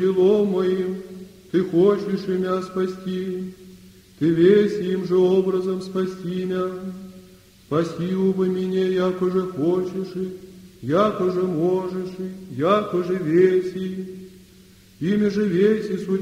Челом моим ты хочешь и мя спасти, ты весь им же образом спасти мя. Спаси убы меня, яко же хочешь и, яко же можешь и, яко же веси, ими же веси судьба.